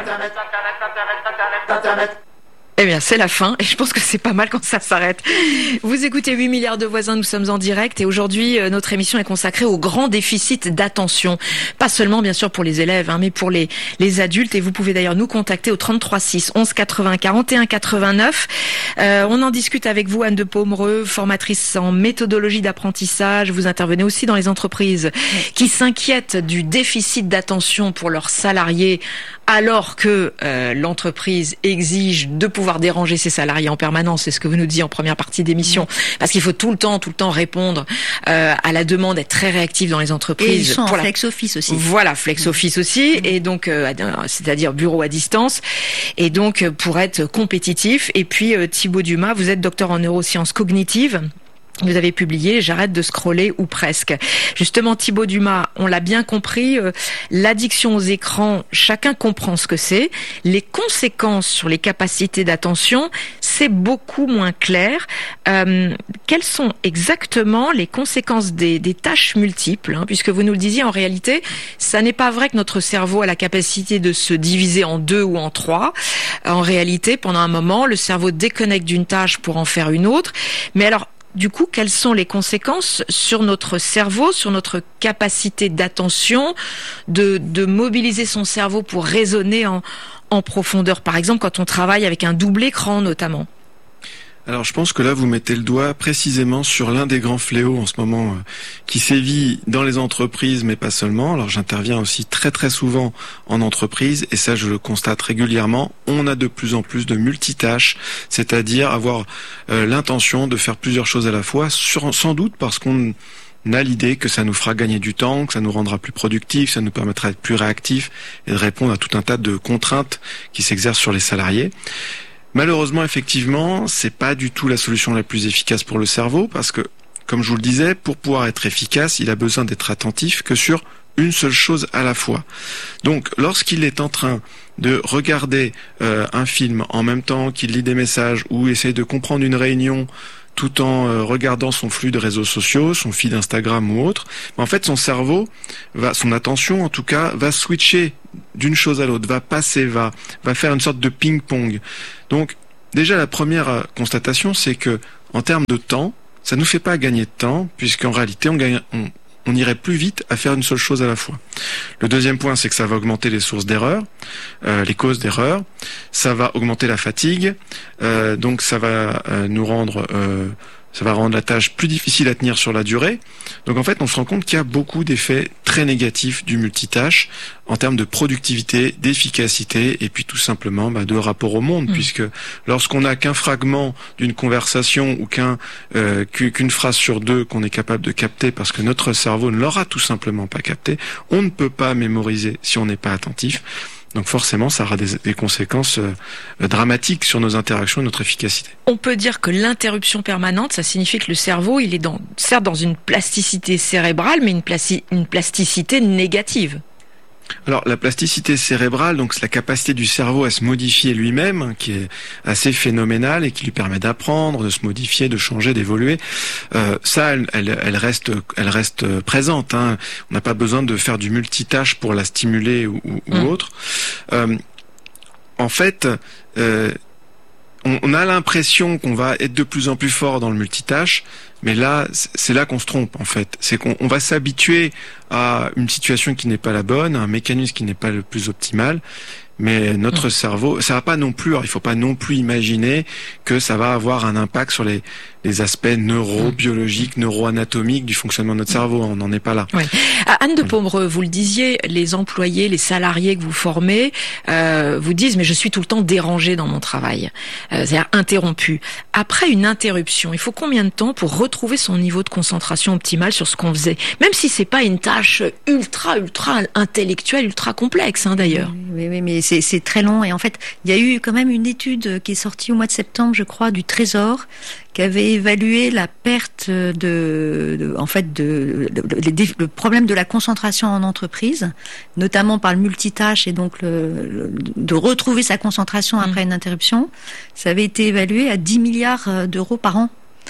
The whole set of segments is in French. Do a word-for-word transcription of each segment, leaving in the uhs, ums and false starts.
Eh bien, c'est la fin, et je pense que c'est pas mal quand ça s'arrête. Vous écoutez huit milliards de voisins, nous sommes en direct, et aujourd'hui, euh, notre émission est consacrée au grand déficit d'attention. Pas seulement, bien sûr, pour les élèves, hein, mais pour les, les adultes, et vous pouvez d'ailleurs nous contacter au trente-trois six onze quatre-vingts quarante et un quatre-vingt-neuf. Euh, on en discute avec vous, Anne de Pomereux, formatrice en méthodologie d'apprentissage. Vous intervenez aussi dans les entreprises qui s'inquiètent du déficit d'attention pour leurs salariés, alors que euh, l'entreprise exige de pouvoir déranger ses salariés en permanence. C'est ce que vous nous dites en première partie d'émission. Mmh. Parce qu'il faut tout le temps, tout le temps répondre euh, à la demande, être très réactif dans les entreprises. Et ils sont pour en la... flex office aussi. Voilà, flex office aussi. Mmh. Et donc, euh, c'est-à-dire bureau à distance. Et donc, pour être compétitif. Et puis, euh, Thibaut Dumas, vous êtes docteur en neurosciences cognitives. Vous avez publié « J'arrête de scroller » ou presque. Justement, Thibaut Dumas, on l'a bien compris, euh, l'addiction aux écrans, chacun comprend ce que c'est. Les conséquences sur les capacités d'attention, c'est beaucoup moins clair. Euh, quelles sont exactement les conséquences des, des tâches multiples, hein, puisque vous nous le disiez, en réalité, ça n'est pas vrai que notre cerveau a la capacité de se diviser en deux ou en trois. En réalité, pendant un moment, le cerveau déconnecte d'une tâche pour en faire une autre. Mais alors, du coup, quelles sont les conséquences sur notre cerveau, sur notre capacité d'attention, de, de mobiliser son cerveau pour raisonner en, en profondeur, par exemple quand on travaille avec un double écran notamment? Alors je pense que là vous mettez le doigt précisément sur l'un des grands fléaux en ce moment euh, qui sévit dans les entreprises mais pas seulement. Alors j'interviens aussi très très souvent en entreprise et ça je le constate régulièrement. On a de plus en plus de multitâches, c'est-à-dire avoir euh, l'intention de faire plusieurs choses à la fois, sur, sans doute parce qu'on a l'idée que ça nous fera gagner du temps, que ça nous rendra plus productifs, ça nous permettra d'être plus réactifs et de répondre à tout un tas de contraintes qui s'exercent sur les salariés. Malheureusement, effectivement, c'est pas du tout la solution la plus efficace pour le cerveau parce que, comme je vous le disais, pour pouvoir être efficace, il a besoin d'être attentif que sur une seule chose à la fois. Donc, lorsqu'il est en train de regarder euh, un film en même temps qu'il lit des messages ou essaye de comprendre une réunion tout en euh, regardant son flux de réseaux sociaux, son feed Instagram ou autre, en fait, son cerveau, va, son attention en tout cas, va switcher d'une chose à l'autre, va passer, va, va faire une sorte de ping-pong. Donc, déjà, la première constatation, c'est que, en termes de temps, ça nous fait pas gagner de temps, puisqu'en réalité, on gagne, on, on irait plus vite à faire une seule chose à la fois. Le deuxième point, c'est que ça va augmenter les sources d'erreurs, euh, les causes d'erreurs. Ça va augmenter la fatigue, euh, donc ça va euh, nous rendre, euh, ça va rendre la tâche plus difficile à tenir sur la durée. Donc en fait, on se rend compte qu'il y a beaucoup d'effets très négatifs du multitâche en termes de productivité, d'efficacité et puis tout simplement bah, de rapport au monde, mmh. puisque lorsqu'on n'a qu'un fragment d'une conversation ou qu'un euh, qu'une phrase sur deux qu'on est capable de capter parce que notre cerveau ne l'aura tout simplement pas capté, on ne peut pas mémoriser si on n'est pas attentif. Donc forcément, ça aura des, des conséquences euh, dramatiques sur nos interactions et notre efficacité. On peut dire que l'interruption permanente, ça signifie que le cerveau, il est dans, certes dans une plasticité cérébrale, mais une, placi, une plasticité négative. Alors la plasticité cérébrale, donc c'est la capacité du cerveau à se modifier lui-même, qui est assez phénoménale et qui lui permet d'apprendre, de se modifier, de changer, d'évoluer. Euh, ça, elle, elle, elle reste, elle reste présente. Hein. On n'a pas besoin de faire du multitâche pour la stimuler ou, ou mmh. autre. Euh, en fait, euh, on, on a l'impression qu'on va être de plus en plus fort dans le multitâche. Mais là, c'est là qu'on se trompe en fait. C'est qu'on on va s'habituer à une situation qui n'est pas la bonne, à un mécanisme qui n'est pas le plus optimal. Mais notre mmh. cerveau, ça va pas non plus. Alors il faut pas non plus imaginer que ça va avoir un impact sur les les aspects neurobiologiques, mmh. neuroanatomiques du fonctionnement de notre cerveau. On n'en est pas là. Oui. Anne de Pomereux, vous le disiez, les employés, les salariés que vous formez, euh, vous disent mais je suis tout le temps dérangé dans mon travail, euh, c'est-à-dire interrompu. Après une interruption, il faut combien de temps pour retrouver son niveau de concentration optimal sur ce qu'on faisait, même si c'est pas une tâche ultra ultra intellectuelle, ultra complexe, hein, d'ailleurs. Oui, oui, mais c'est, c'est très long. Et en fait, il y a eu quand même une étude qui est sortie au mois de septembre, je crois, du Trésor, qui avait évalué la perte de, de en fait, de, de, de, de, le problème de la concentration en entreprise, notamment par le multitâche et donc le, le, de retrouver sa concentration après mmh. une interruption. Ça avait été évalué à dix milliards d'euros par an.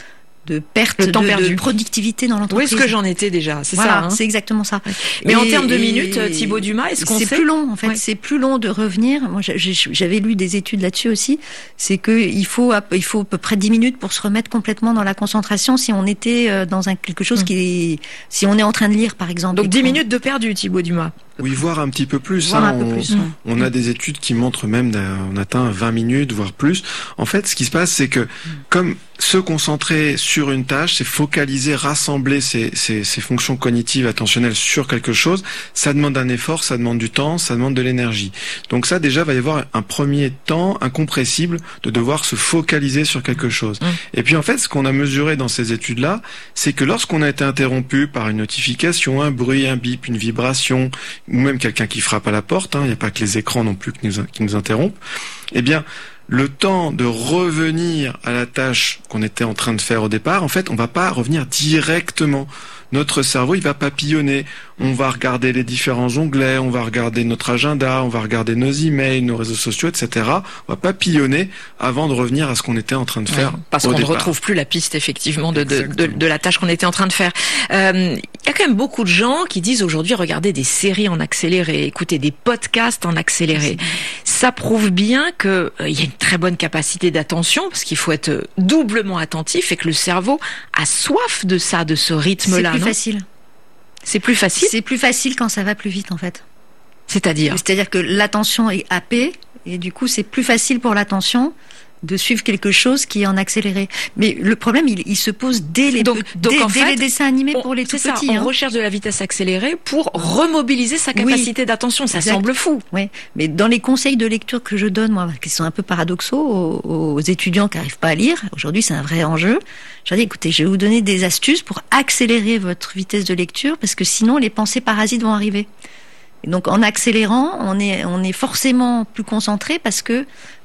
de perte le temps de, perdu. de productivité dans l'entreprise. Où est-ce que j'en étais déjà? C'est voilà, ça. Hein. C'est exactement ça. Mais et, en termes de et, minutes, Thibaut Dumas, est-ce qu'on c'est sait? plus long en fait. Ouais. C'est plus long de revenir. Moi, j'avais lu des études là-dessus aussi. C'est que il faut il faut à peu près dix minutes pour se remettre complètement dans la concentration si on était dans un quelque chose mmh. qui est, si on est en train de lire par exemple. Donc dix minutes de perdu, Thibaut Dumas. Oui, voire un petit peu plus. Voir hein. un peu on, plus ouais. on a des études qui montrent même qu'on atteint vingt minutes, voire plus. En fait, ce qui se passe, c'est que comme se concentrer sur une tâche, c'est focaliser, rassembler ses, ses, ses fonctions cognitives, attentionnelles sur quelque chose, ça demande un effort, ça demande du temps, ça demande de l'énergie. Donc ça, déjà, va y avoir un premier temps incompressible de devoir se focaliser sur quelque chose. Mmh. Et puis en fait, ce qu'on a mesuré dans ces études-là, c'est que lorsqu'on a été interrompu par une notification, un bruit, un bip, une vibration, ou même quelqu'un qui frappe à la porte, hein, il n'y a pas que les écrans non plus qui nous, qui nous interrompent, eh bien, le temps de revenir à la tâche qu'on était en train de faire au départ, en fait, on va pas revenir directement. Notre cerveau, il va papillonner. On va regarder les différents onglets, on va regarder notre agenda, on va regarder nos emails, nos réseaux sociaux, et cetera. On va papillonner avant de revenir à ce qu'on était en train de faire. Ouais, parce au qu'on départ. ne retrouve plus la piste, effectivement, de, de, de, de la tâche qu'on était en train de faire. Euh, il y a quand même beaucoup de gens qui disent aujourd'hui regarder des séries en accéléré, écouter des podcasts en accéléré. Ça prouve bien qu'il euh, y a une très bonne capacité d'attention, parce qu'il faut être doublement attentif et que le cerveau a soif de ça, de ce rythme-là. C'est plus facile. C'est plus facile. C'est plus facile quand ça va plus vite, en fait. C'est-à-dire C'est-à-dire que l'attention est happée, et du coup, c'est plus facile pour l'attention de suivre quelque chose qui est en accéléré. Mais le problème, il, il se pose dès les, donc, pe- donc dès, en dès fait, les dessins animés on, pour les tout ça, petits. On hein. recherche de la vitesse accélérée pour remobiliser sa capacité oui. d'attention. Ça exact. semble fou. Oui, mais dans les conseils de lecture que je donne, moi, qui sont un peu paradoxaux aux, aux étudiants qui n'arrivent pas à lire, aujourd'hui c'est un vrai enjeu, je leur dis, écoutez, je vais vous donner des astuces pour accélérer votre vitesse de lecture, parce que sinon les pensées parasites vont arriver. Et donc en accélérant, on est on est forcément plus concentré parce que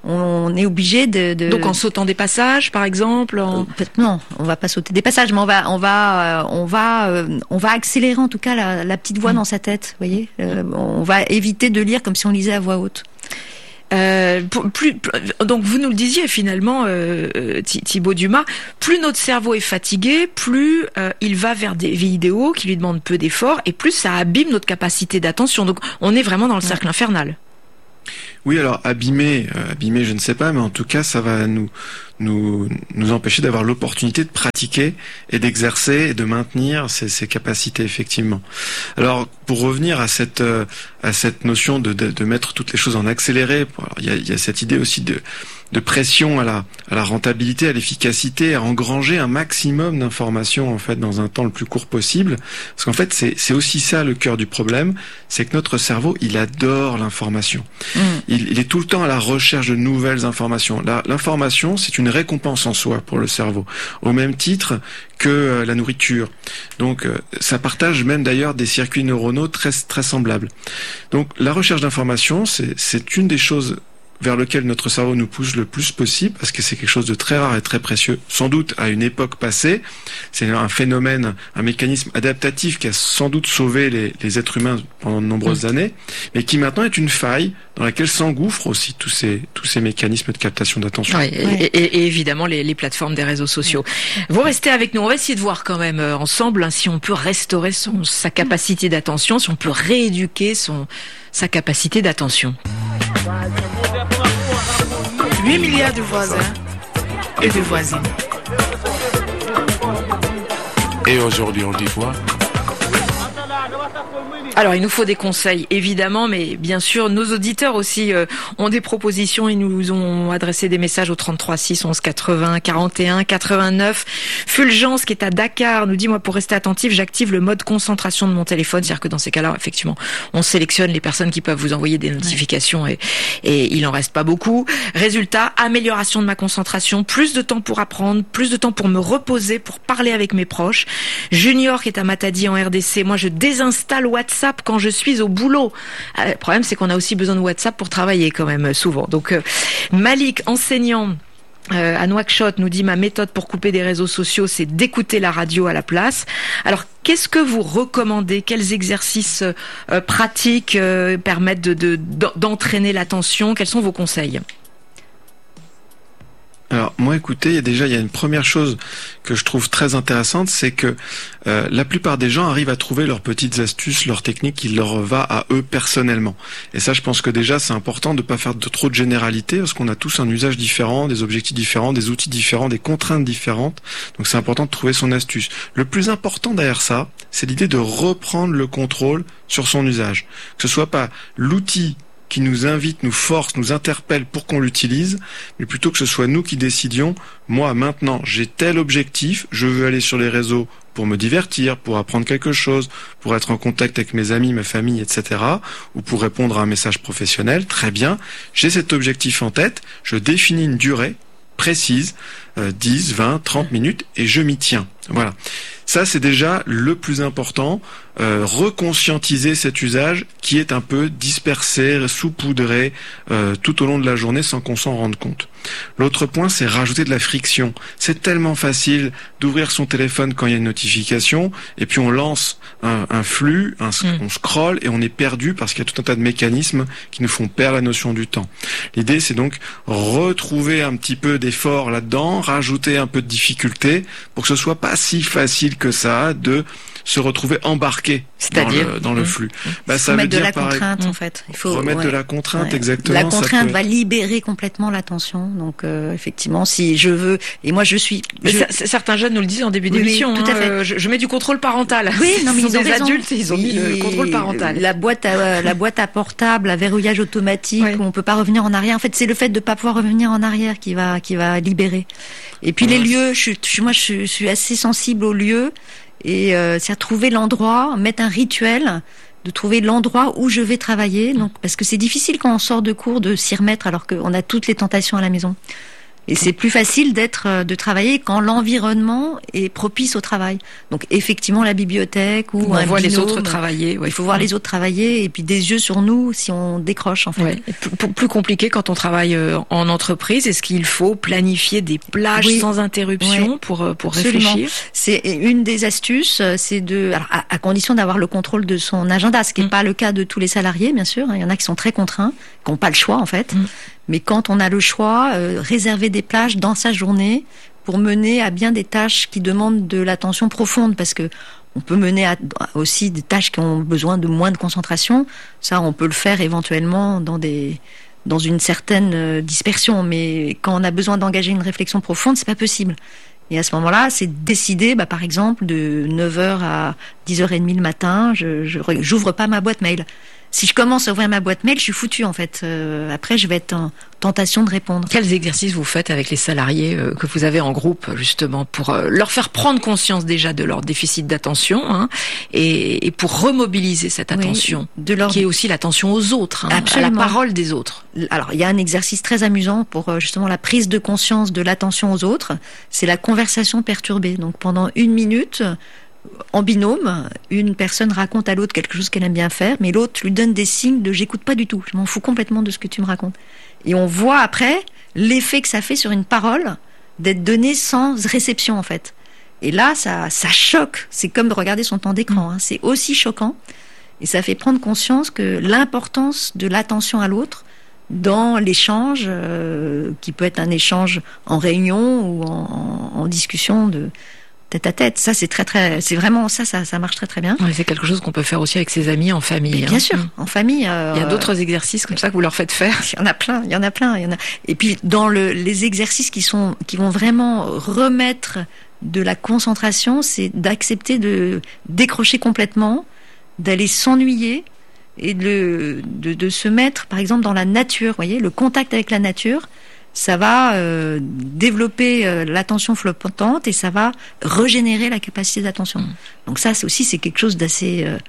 on est obligé de, de... Donc en sautant des passages, par exemple. En... Euh, non, on va pas sauter des passages, mais on va on va euh, on va euh, on va accélérer en tout cas la, la petite voix mmh. dans sa tête. Vous voyez, euh, on va éviter de lire comme si on lisait à voix haute. Euh, plus, plus, donc vous nous le disiez finalement, euh, Thibaut Dumas, plus notre cerveau est fatigué, plus euh, il va vers des vidéos qui lui demandent peu d'efforts, et plus ça abîme notre capacité d'attention. Donc on est vraiment dans le cercle ouais. infernal. Oui, alors abîmer, euh, abîmer, je ne sais pas, mais en tout cas, ça va nous nous nous empêcher d'avoir l'opportunité de pratiquer et d'exercer et de maintenir ces, ces capacités effectivement. Alors pour revenir à cette euh, à cette notion de, de de mettre toutes les choses en accéléré, il y a il y a cette idée aussi de de pression à la à la rentabilité, à l'efficacité, à engranger un maximum d'informations en fait dans un temps le plus court possible, parce qu'en fait c'est c'est aussi ça le cœur du problème, c'est que notre cerveau il adore l'information. Mmh. Il, il est tout le temps à la recherche de nouvelles informations. La, l'information c'est une récompense en soi pour le cerveau, au même titre que euh, la nourriture. Donc euh, ça partage même d'ailleurs des circuits neuronaux très très semblables. Donc la recherche d'informations c'est c'est une des choses vers lequel notre cerveau nous pousse le plus possible, parce que c'est quelque chose de très rare et très précieux. Sans doute à une époque passée, c'est un phénomène, un mécanisme adaptatif qui a sans doute sauvé les, les êtres humains pendant de nombreuses mmh. années, mais qui maintenant est une faille dans laquelle s'engouffrent aussi tous ces tous ces mécanismes de captation d'attention. Oui, et, et, et évidemment les, les plateformes des réseaux sociaux. Vous restez avec nous, on va essayer de voir quand même euh, ensemble hein, si on peut restaurer son sa capacité d'attention, si on peut rééduquer son sa capacité d'attention. huit milliards de voisins et de voisines. Et aujourd'hui, on dit quoi ? Alors, il nous faut des conseils, évidemment, mais bien sûr, nos auditeurs aussi euh, ont des propositions. Ils nous ont adressé des messages au trente-trois six onze quatre-vingts quarante et un quatre-vingt-neuf. Fulgence, qui est à Dakar, nous dit, moi, pour rester attentif, j'active le mode concentration de mon téléphone. C'est-à-dire que dans ces cas-là, effectivement, on sélectionne les personnes qui peuvent vous envoyer des notifications et, et il en reste pas beaucoup. Résultat, amélioration de ma concentration, plus de temps pour apprendre, plus de temps pour me reposer, pour parler avec mes proches. Junior, qui est à Matadi en R D C, moi, je désinstalle WhatsApp quand je suis au boulot. Le problème, c'est qu'on a aussi besoin de WhatsApp pour travailler quand même souvent. Donc, euh, Malik, enseignant euh, à Nouakchott, nous dit, ma méthode pour couper des réseaux sociaux, c'est d'écouter la radio à la place. Alors, qu'est-ce que vous recommandez ? Quels exercices euh, pratiques euh, permettent de, de, d'entraîner l'attention ? Quels sont vos conseils ? Alors moi, écoutez, il y a déjà il y a une première chose que je trouve très intéressante, c'est que euh, la plupart des gens arrivent à trouver leurs petites astuces, leurs techniques qui leur va à eux personnellement. Et ça, je pense que déjà c'est important de pas faire de trop de généralités, parce qu'on a tous un usage différent, des objectifs différents, des outils différents, des contraintes différentes. Donc c'est important de trouver son astuce. Le plus important derrière ça, c'est l'idée de reprendre le contrôle sur son usage. Que ce soit pas l'outil qui nous invite, nous force, nous interpelle pour qu'on l'utilise, mais plutôt que ce soit nous qui décidions, moi maintenant j'ai tel objectif, je veux aller sur les réseaux pour me divertir, pour apprendre quelque chose, pour être en contact avec mes amis, ma famille, et cetera, ou pour répondre à un message professionnel, très bien, j'ai cet objectif en tête, je définis une durée précise, euh, dix, vingt, trente minutes, et je m'y tiens. Voilà. Ça, c'est déjà le plus important, euh, reconscientiser cet usage qui est un peu dispersé, saupoudré euh, tout au long de la journée sans qu'on s'en rende compte. L'autre point, c'est rajouter de la friction. C'est tellement facile d'ouvrir son téléphone quand il y a une notification, et puis on lance un, un flux, un, mm. on scrolle, et on est perdu parce qu'il y a tout un tas de mécanismes qui nous font perdre la notion du temps. L'idée, c'est donc retrouver un petit peu d'effort là-dedans, rajouter un peu de difficulté, pour que ce soit pas si facile que ça de se retrouver embarqué dans le, dans le flux. Mmh. Bah, ça veut dire de la pareil, contrainte, en fait. Il faut remettre ouais. de la contrainte, ouais. exactement. La contrainte peut... va libérer complètement l'attention. Donc, euh, effectivement, si je veux, et moi je suis. Mais je... ça, certains jeunes nous le disent en début d'émission. Oui, tout à fait. Hein, je, je mets du contrôle parental. Oui, non, mais ils ils sont ont des raison. adultes, ils ont mis le contrôle parental. La boîte à, la boîte à portable, à verrouillage automatique, ouais. où on peut pas revenir en arrière. En fait, c'est le fait de pas pouvoir revenir en arrière qui va, qui va libérer. Et puis ouais. les lieux, je, je, moi, je, je suis assez sensible aux lieux. Et euh, c'est à trouver l'endroit, mettre un rituel, de trouver l'endroit où je vais travailler. Donc, parce que c'est difficile quand on sort de cours de s'y remettre alors qu'on a toutes les tentations à la maison. Et c'est plus facile d'être, de travailler quand l'environnement est propice au travail. Donc effectivement la bibliothèque ou on un voit binôme, les autres travailler. Ouais. Il faut voir les autres travailler et puis des yeux sur nous si on décroche en fait. Ouais. Plus, plus compliqué quand on travaille en entreprise. Est-ce qu'il faut planifier des plages oui. sans interruption ouais. pour pour Absolument. réfléchir? C'est une des astuces, c'est de alors, à, à condition d'avoir le contrôle de son agenda, ce qui n'est mmh. pas le cas de tous les salariés bien sûr. Il y en a qui sont très contraints, qui n'ont pas le choix en fait. Mmh. Mais quand on a le choix, euh, réserver des plages dans sa journée pour mener à bien des tâches qui demandent de l'attention profonde, parce que on peut mener à, aussi des tâches qui ont besoin de moins de concentration. Ça, on peut le faire éventuellement dans des dans une certaine dispersion, mais quand on a besoin d'engager une réflexion profonde, c'est pas possible. Et à ce moment-là, c'est décider, bah, par exemple, de neuf heures à dix heures trente le matin, je, je j'ouvre pas ma boîte mail. Si je commence à ouvrir ma boîte mail, je suis foutue en fait. Euh, après, je vais être en tentation de répondre. Quels exercices vous faites avec les salariés euh, que vous avez en groupe justement pour euh, leur faire prendre conscience déjà de leur déficit d'attention hein, et, et pour remobiliser cette attention, oui, de leur... qui est aussi l'attention aux autres, hein, à la parole des autres. Alors, il y a un exercice très amusant pour euh, justement la prise de conscience de l'attention aux autres. C'est la conversation perturbée. Donc, pendant une minute. En binôme, une personne raconte à l'autre quelque chose qu'elle aime bien faire, mais l'autre lui donne des signes de « j'écoute pas du tout, je m'en fous complètement de ce que tu me racontes ». Et on voit après l'effet que ça fait sur une parole d'être donnée sans réception en fait. Et là, ça, ça choque. C'est comme de regarder son temps d'écran. Hein. C'est aussi choquant. Et ça fait prendre conscience que l'importance de l'attention à l'autre dans l'échange, euh, qui peut être un échange en réunion ou en, en, en discussion de... tête à tête, ça c'est très très, c'est vraiment ça, ça, ça marche très très bien. Ouais, c'est quelque chose qu'on peut faire aussi avec ses amis en famille. Mais bien hein. sûr, en famille. Euh, il y a d'autres exercices comme ça que vous leur faites faire. Il y en a plein, il y en a plein, il y en a. Et puis dans le, les exercices qui sont, qui vont vraiment remettre de la concentration, c'est d'accepter de décrocher complètement, d'aller s'ennuyer et de, de, de se mettre, par exemple, dans la nature. Vous voyez, le contact avec la nature. Ça va euh, développer euh, l'attention flottante et ça va régénérer la capacité d'attention. Mmh. Donc ça, c'est aussi c'est quelque chose d'assez euh,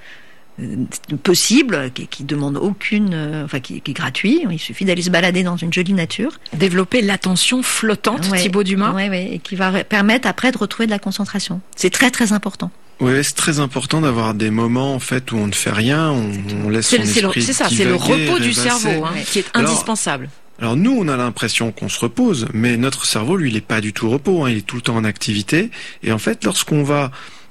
euh, possible, qui, qui demande aucune, euh, enfin qui, qui est gratuit. Il suffit d'aller se balader dans une jolie nature. Développer l'attention flottante, ouais, Thibaut Dumas. Oui, oui, et qui va permettre après de retrouver de la concentration. C'est très très important. Oui, c'est très important d'avoir des moments en fait où on ne fait rien, on, on laisse c'est, son c'est esprit le, C'est ça, c'est le repos du cerveau hein, ouais. qui est Alors, indispensable. Alors nous, on a l'impression qu'on se repose, mais notre cerveau, lui, il est pas du tout au repos, hein, il est tout le temps en activité. Et en fait, lorsqu'on va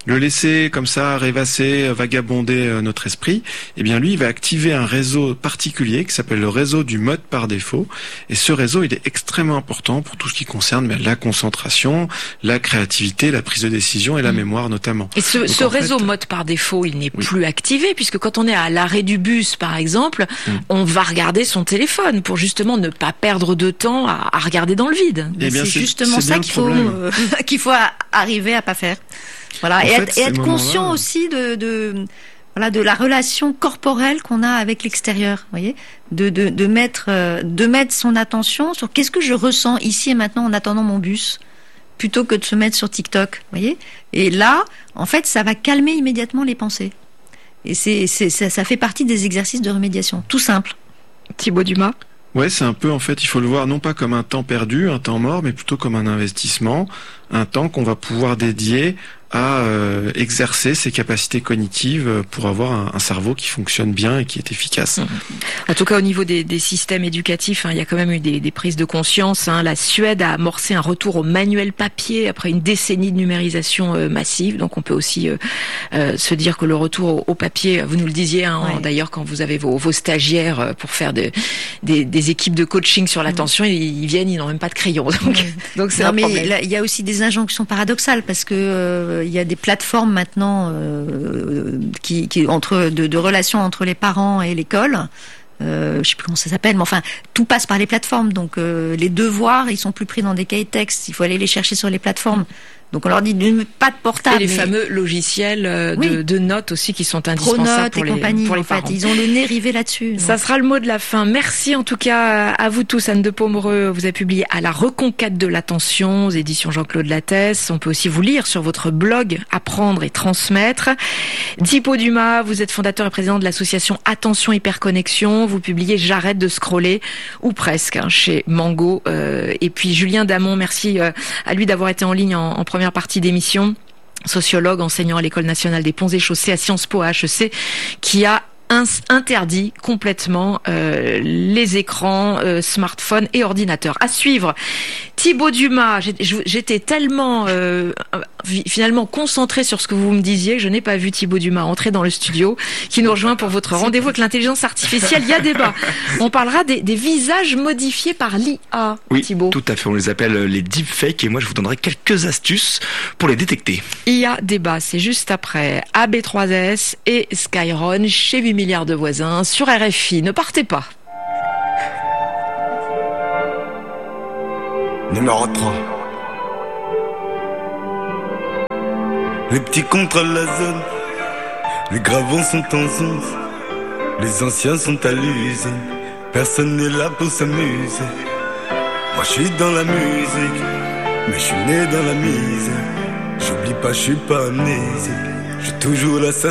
le laisser comme ça rêvasser, vagabonder notre esprit, eh bien lui, il va activer un réseau particulier qui s'appelle le réseau du mode par défaut. Et ce réseau, il est extrêmement important pour tout ce qui concerne mais, la concentration, la créativité, la prise de décision et la mmh. mémoire notamment. Et ce, Donc, ce réseau fait, mode par défaut, il n'est oui. plus activé puisque quand on est à l'arrêt du bus, par exemple, mmh. on va regarder son téléphone pour justement ne pas perdre de temps à, à regarder dans le vide. Eh bien, c'est, c'est justement c'est ça qu'il faut, euh, qu'il faut arriver à pas faire. Voilà, en et, fait, être, et être conscient aussi de, de, voilà, de la relation corporelle qu'on a avec l'extérieur, vous voyez, de, de, de mettre, de mettre son attention sur qu'est-ce que je ressens ici et maintenant en attendant mon bus, plutôt que de se mettre sur TikTok, vous voyez. Et là, en fait, ça va calmer immédiatement les pensées. Et c'est, c'est, ça, ça fait partie des exercices de remédiation, tout simple. Thibaut Dumas. Ouais, c'est un peu, en fait, il faut le voir non pas comme un temps perdu, un temps mort, mais plutôt comme un investissement, un temps qu'on va pouvoir dédier à euh, exercer ses capacités cognitives pour avoir un, un cerveau qui fonctionne bien et qui est efficace. Mmh. En tout cas, au niveau des, des systèmes éducatifs, hein, il y a quand même eu des, des prises de conscience. Hein. La Suède a amorcé un retour au manuel papier après une décennie de numérisation euh, massive. Donc, on peut aussi euh, euh, se dire que le retour au, au papier, vous nous le disiez, hein, ouais. d'ailleurs, quand vous avez vos, vos stagiaires pour faire de, des, des équipes de coaching sur l'attention, mmh. ils, ils viennent, ils n'ont même pas de crayon. Donc, mmh. donc c'est non, un mais problème. Il y a aussi des injonctions paradoxales parce que euh, il y a des plateformes maintenant euh, qui, qui entre de, de relations entre les parents et l'école. Euh, je sais plus comment ça s'appelle, mais enfin tout passe par les plateformes. Donc euh, les devoirs, ils sont plus pris dans des cahiers de texte. Il faut aller les chercher sur les plateformes. Donc on leur dit pas de portable. Et les mais... fameux logiciels de, oui. de notes aussi qui sont indispensables Pronote pour et les, compagnie, pour les en parents. fait. Ils ont le nez rivé là-dessus. Donc. Ça sera le mot de la fin. Merci en tout cas à vous tous. Anne de Pomereux, vous avez publié À la reconquête de l'attention aux éditions Jean-Claude Lattès. On peut aussi vous lire sur votre blog Apprendre et transmettre. Thibaut Dumas, vous êtes fondateur et président de l'association Attention Hyperconnexion. Vous publiez J'arrête de scroller, ou presque, hein, chez Mango. Euh, et puis Julien Damon, merci euh, à lui d'avoir été en ligne en, en première partie d'émission. Sociologue, enseignant à l'École nationale des ponts et chaussées à Sciences Po à H E C, qui a interdit complètement euh, les écrans, euh, smartphones et ordinateurs. À suivre, Thibaut Dumas, j'étais tellement euh, finalement concentrée sur ce que vous me disiez que je n'ai pas vu Thibaut Dumas entrer dans le studio, qui nous rejoint pour votre rendez-vous avec l'intelligence artificielle. Il y a débat. On parlera des, des visages modifiés par l'I A, oui, Thibaut. Tout à fait, on les appelle les deepfakes et moi je vous donnerai quelques astuces pour les détecter. Il y a débat, c'est juste après A B trois S et Skyron chez huit milliards de voisins sur R F I. Ne partez pas. Numéro trois. Les petits contrôlent la zone. Les gravons sont en zone. Les anciens sont à l'usine. Personne n'est là pour s'amuser. Moi je suis dans la musique, mais je suis né dans la misère. J'oublie pas, je suis pas amnésique. J'ai toujours l'assassin.